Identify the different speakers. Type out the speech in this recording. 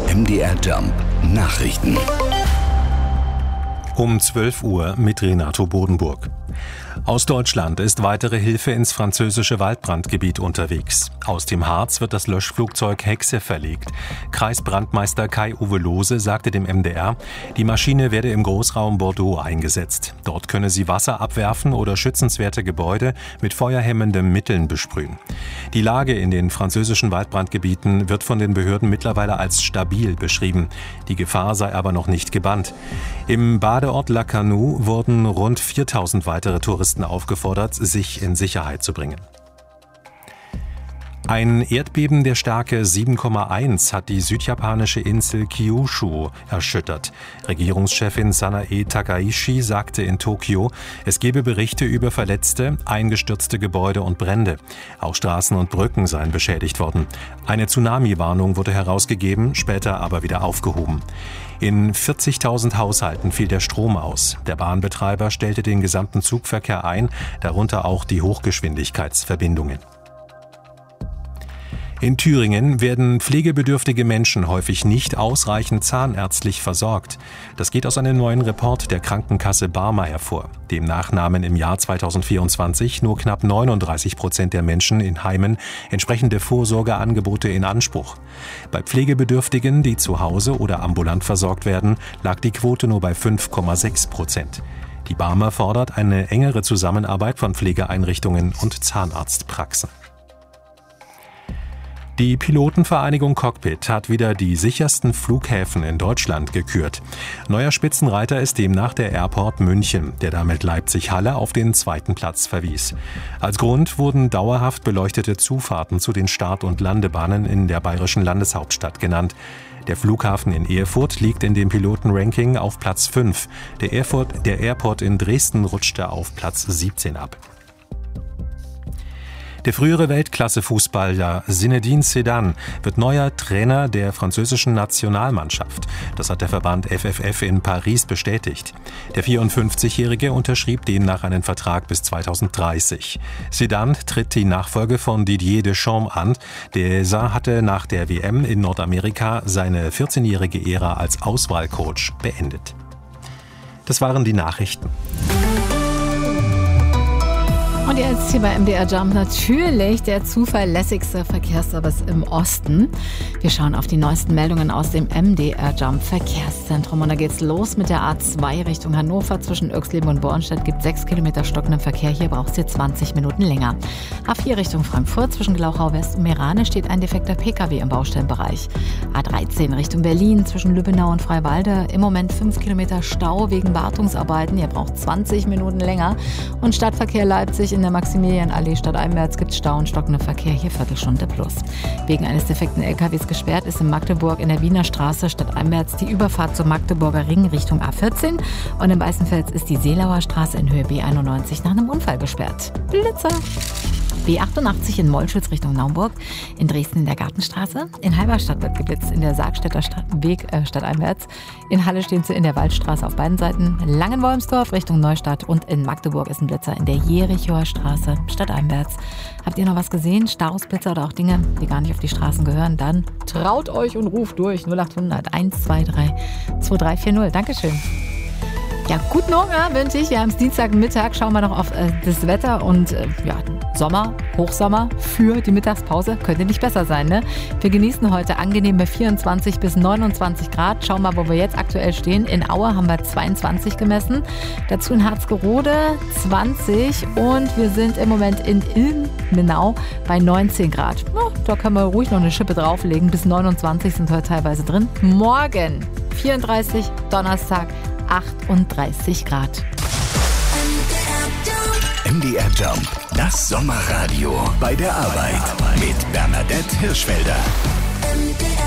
Speaker 1: MDR Jump Nachrichten.
Speaker 2: Um 12 Uhr mit Renato Bodenburg. Aus Deutschland ist weitere Hilfe ins französische Waldbrandgebiet unterwegs. Aus dem Harz wird das Löschflugzeug Hexe verlegt. Kreisbrandmeister Kai-Uwe Lohse sagte dem MDR, die Maschine werde im Großraum Bordeaux eingesetzt. Dort könne sie Wasser abwerfen oder schützenswerte Gebäude mit feuerhemmenden Mitteln besprühen. Die Lage in den französischen Waldbrandgebieten wird von den Behörden mittlerweile als stabil beschrieben. Die Gefahr sei aber noch nicht gebannt. Im Badeort Lacanau wurden rund 4000 weitere Touristen aufgefordert, sich in Sicherheit zu bringen. Ein Erdbeben der Stärke 7,1 hat die südjapanische Insel Kyushu erschüttert. Regierungschefin Sanae Takaishi sagte in Tokio, es gebe Berichte über Verletzte, eingestürzte Gebäude und Brände. Auch Straßen und Brücken seien beschädigt worden. Eine Tsunami-Warnung wurde herausgegeben, später aber wieder aufgehoben. In 40.000 Haushalten fiel der Strom aus. Der Bahnbetreiber stellte den gesamten Zugverkehr ein, darunter auch die Hochgeschwindigkeitsverbindungen. In Thüringen werden pflegebedürftige Menschen häufig nicht ausreichend zahnärztlich versorgt. Das geht aus einem neuen Report der Krankenkasse Barmer hervor. Demnach nahmen im Jahr 2024 nur knapp 39% der Menschen in Heimen entsprechende Vorsorgeangebote in Anspruch. Bei Pflegebedürftigen, die zu Hause oder ambulant versorgt werden, lag die Quote nur bei 5,6%. Die Barmer fordert eine engere Zusammenarbeit von Pflegeeinrichtungen und Zahnarztpraxen. Die Pilotenvereinigung Cockpit hat wieder die sichersten Flughäfen in Deutschland gekürt. Neuer Spitzenreiter ist demnach der Airport München, der damit Leipzig-Halle auf den zweiten Platz verwies. Als Grund wurden dauerhaft beleuchtete Zufahrten zu den Start- und Landebahnen in der bayerischen Landeshauptstadt genannt. Der Flughafen in Erfurt liegt in dem Pilotenranking auf Platz 5. Der Airport in Dresden rutschte auf Platz 17 ab. Der frühere Weltklasse-Fußballer Zinedine Zidane wird neuer Trainer der französischen Nationalmannschaft. Das hat der Verband FFF in Paris bestätigt. Der 54-Jährige unterschrieb demnach einen Vertrag bis 2030. Zidane tritt die Nachfolge von Didier Deschamps an. Dieser hatte nach der WM in Nordamerika seine 14-jährige Ära als Auswahlcoach beendet. Das waren die Nachrichten.
Speaker 3: Und jetzt hier bei MDR Jump natürlich der zuverlässigste Verkehrsservice im Osten. Wir schauen auf die neuesten Meldungen aus dem MDR Jump Verkehrszentrum. Und da geht's los mit der A2 Richtung Hannover. Zwischen Oechsleben und Bornstedt gibt 6 Kilometer stockenden Verkehr. Hier braucht es jetzt 20 Minuten länger. A4 Richtung Frankfurt. Zwischen Glauchau West und Meerane steht ein defekter Pkw im Baustellenbereich. A13 Richtung Berlin. Zwischen Lübbenau und Freiwalde. Im Moment 5 Kilometer Stau wegen Wartungsarbeiten. Hier braucht 20 Minuten länger. Und Stadtverkehr Leipzig in der Maximilianallee stadteinwärts gibt es Stau und stockenden Verkehr, hier Viertelstunde plus. Wegen eines defekten LKWs gesperrt ist in Magdeburg in der Wiener Straße stadteinwärts die Überfahrt zum Magdeburger Ring Richtung A14 und in Weißenfels ist die Seelauer Straße in Höhe B91 nach einem Unfall gesperrt. Blitzer! B88 in Mollschütz Richtung Naumburg, in Dresden in der Gartenstraße, in Halberstadt wird geblitzt, in der Sargstädter Weg stadteinwärts, in Halle stehen sie in der Waldstraße auf beiden Seiten, Langenwolmsdorf Richtung Neustadt und in Magdeburg ist ein Blitzer in der Jerichoer Straße stadteinwärts. Habt ihr noch was gesehen? Staus, Blitzer oder auch Dinge, die gar nicht auf die Straßen gehören? Dann traut euch und ruft durch 0800 123 2340. Dankeschön. Ja, guten Hunger wünsche ich. Wir haben es Dienstagmittag. Schauen wir noch auf das Wetter und Sommer, Hochsommer für die Mittagspause. Könnte nicht besser sein, ne? Wir genießen heute angenehme 24 bis 29 Grad. Schauen wir, wo wir jetzt aktuell stehen. In Aue haben wir 22 gemessen. Dazu in Harzgerode 20 und wir sind im Moment in Ilmenau bei 19 Grad. Ja, da können wir ruhig noch eine Schippe drauflegen. Bis 29 sind heute teilweise drin. Morgen 34, Donnerstag 38 Grad.
Speaker 1: MDR Jump, das Sommerradio bei der Arbeit mit Bernadette Hirschfelder.